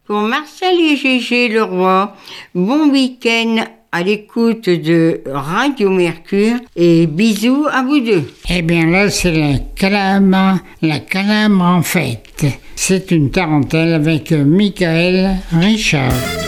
pour Marcel et Gégé Leroy. Bon week-end à l'écoute de Radio Mercure et bisous à vous deux. Eh bien là, c'est la calamre en fête. C'est une tarentelle avec Michael Richard.